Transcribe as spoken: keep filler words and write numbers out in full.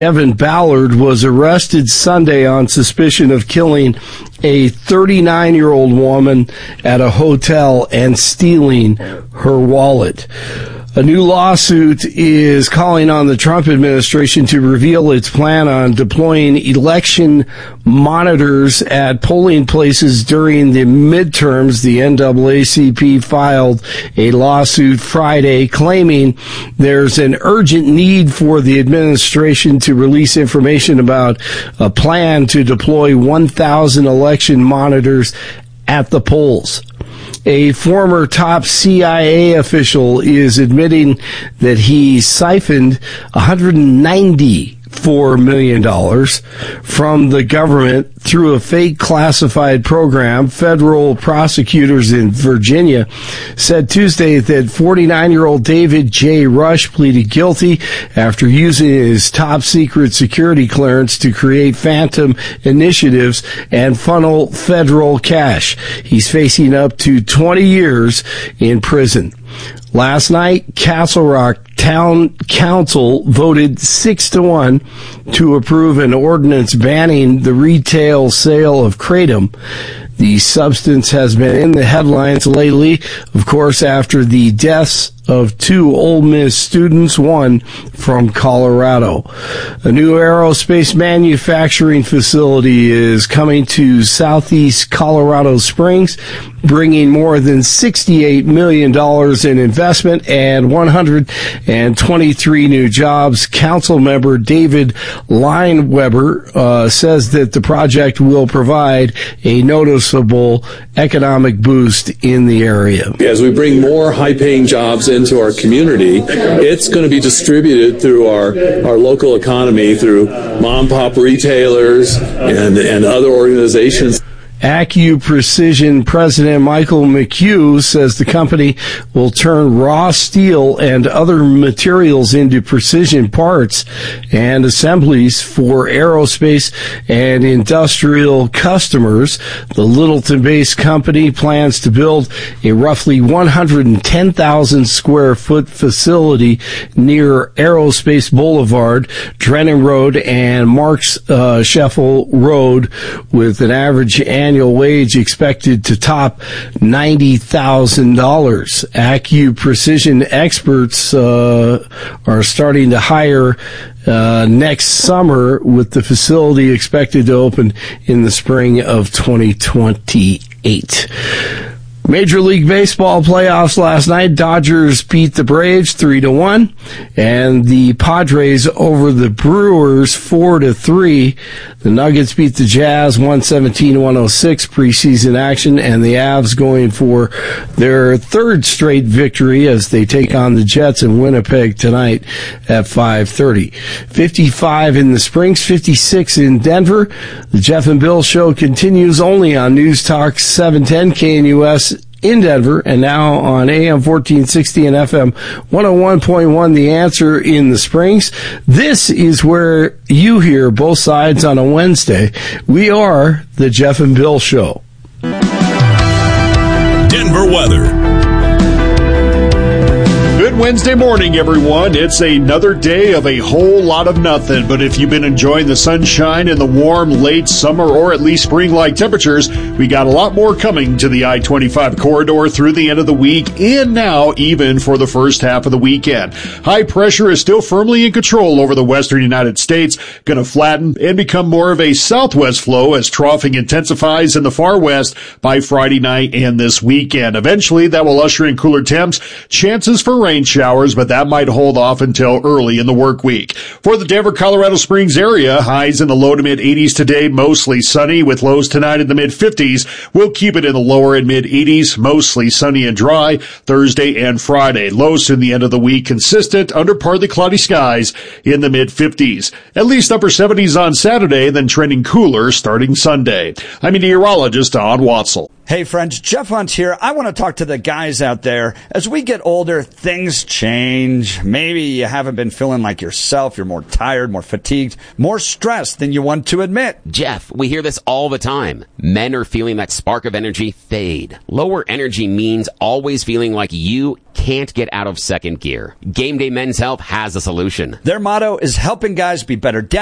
Evan Ballard was arrested Sunday on suspicion of killing a thirty-nine-year-old woman at a hotel and stealing her wallet. A new lawsuit is calling on the Trump administration to reveal its plan on deploying election monitors at polling places during the midterms. The N double A C P filed a lawsuit Friday claiming there's an urgent need for the administration to release information about a plan to deploy one thousand election monitors at the polls. A former top C I A official is admitting that he siphoned one hundred ninety-four million dollars from the government through a fake classified program. Federal prosecutors in Virginia said Tuesday that forty-nine-year-old David J. Rush pleaded guilty after using his top secret security clearance to create phantom initiatives and funnel federal cash. He's facing up to twenty years in prison. Last night, Castle Rock Town Council voted six to one to approve an ordinance banning the retail sale of kratom. The substance has been in the headlines lately, of course, after the deaths of two Ole Miss students, one from Colorado. A new aerospace manufacturing facility is coming to southeast Colorado Springs, bringing more than sixty-eight million dollars in investment and one hundred twenty-three new jobs. Council member David Lineweber uh, says that the project will provide a noticeable economic boost in the area. As we bring more high-paying jobs into our community, it's going to be distributed through our, our local economy, through mom-and-pop retailers and, and other organizations. Accu Precision President Michael McHugh says the company will turn raw steel and other materials into precision parts and assemblies for aerospace and industrial customers. The Littleton-based company plans to build a roughly one hundred ten thousand square foot facility near Aerospace Boulevard, Drennan Road, and Marks uh, Scheffel Road, with an average annual annual wage expected to top ninety thousand dollars. Accu Precision experts uh, are starting to hire uh, next summer, with the facility expected to open in the spring of twenty twenty-eight. Major League Baseball playoffs last night. Dodgers beat the Braves three to one, and the Padres over the Brewers four to three. The Nuggets beat the Jazz one seventeen to one oh six preseason action, and the Avs going for their third straight victory as they take on the Jets in Winnipeg tonight at five thirty. fifty-five in the Springs, fifty-six in Denver. The Jeff and Bill Show continues only on News Talk seven ten K N U S in Denver, and now on A M fourteen sixty and F M one oh one point one, The Answer in the Springs. This is where you hear both sides on a Wednesday. We are the Jeff and Bill Show. Denver weather. Good Wednesday morning, everyone. It's another day of a whole lot of nothing, but if you've been enjoying the sunshine and the warm late summer or at least spring-like temperatures, we got a lot more coming to the I twenty-five corridor through the end of the week and now even for the first half of the weekend. High pressure is still firmly in control over the western United States, going to flatten and become more of a southwest flow as troughing intensifies in the far west by Friday night and this weekend. Eventually, that will usher in cooler temps, chances for rain showers, but that might hold off until early in the work week. For the Denver, Colorado Springs area, highs in the low to mid eighties today, mostly sunny with lows tonight in the mid fifties. We'll keep it in the lower and mid eighties, mostly sunny and dry Thursday and Friday. Lows in the end of the week consistent under partly cloudy skies in the mid fifties. At least upper seventies on Saturday, then trending cooler starting Sunday. I'm meteorologist Don Watzel. Hey friends, Jeff Hunt here. I want to talk to the guys out there. As we get older, things change. Maybe you haven't been feeling like yourself. You're more tired, more fatigued, more stressed than you want to admit. Jeff, we hear this all the time. Men are feeling that spark of energy fade. Lower energy means always feeling like you can't get out of second gear. Game Day Men's Health has a solution. Their motto is helping guys be better dads,